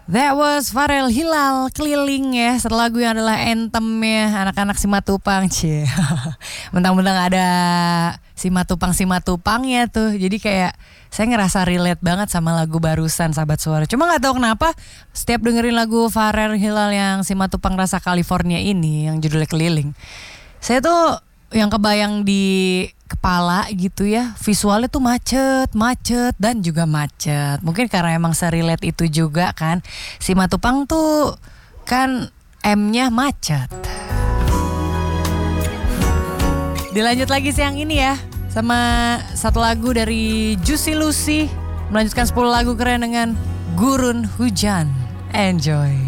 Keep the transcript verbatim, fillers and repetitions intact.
That was Farel Hilal, Keliling ya. Setelah lagu yang adalah anthemnya anak-anak Simatupang. Cie. Mentang-mentang ada Simatupang Simatupangnya tuh. Jadi kayak saya ngerasa relate banget sama lagu barusan Sahabat Suara. Cuma gak tahu kenapa setiap dengerin lagu Farel Hilal yang Simatupang Rasa California ini, yang judulnya Keliling, saya tuh yang kebayang di kepala gitu ya, visualnya tuh macet, macet dan juga macet. Mungkin karena emang serelate itu juga kan. Simatupang tuh kan M-nya macet. Dilanjut lagi siang ini ya sama satu lagu dari Juicy Lucy, melanjutkan sepuluh lagu keren dengan Gurun Hujan. Enjoy.